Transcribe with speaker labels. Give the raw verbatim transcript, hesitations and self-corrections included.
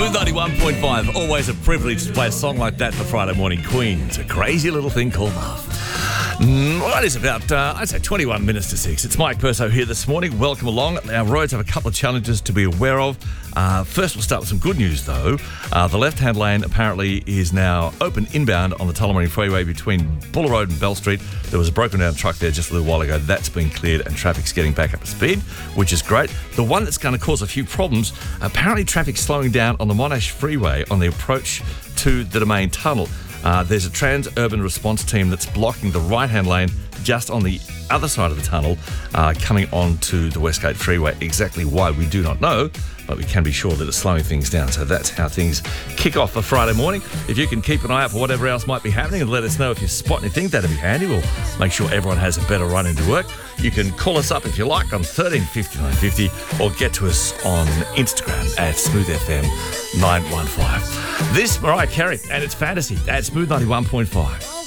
Speaker 1: Smooth ninety-one point five. Always a privilege to play a song like that for Friday Morning Queen. It's a crazy little thing called love. Mm, well, it is about, uh, I'd say, twenty-one minutes to six. It's Mike Perso here this morning. Welcome along. Our roads have a couple of challenges to be aware of. Uh, first, we'll start with some good news, though. Uh, the left-hand lane apparently is now open inbound on the Tullamarine Freeway between Buller Road and Bell Street. There was a broken-down truck there just a little while ago. That's been cleared and traffic's getting back up to speed, which is great. The one that's going to cause a few problems, apparently traffic's slowing down on the Monash Freeway on the approach to the Domain Tunnel. Uh, there's a Trans-Urban Response team that's blocking the right-hand lane just on the other side of the tunnel uh, coming onto the Westgate Freeway. Exactly why, we do not know, but we can be sure that it's slowing things down. So that's how things kick off for Friday morning. If you can keep an eye out for whatever else might be happening and let us know if you spot anything, that'd be handy. We'll make sure everyone has a better run into work. You can call us up if you like on thirteen fifty-nine fifty or get to us on Instagram at smooth f m nine one five. This Mariah Carey and it's Fantasy at Smooth ninety-one point five.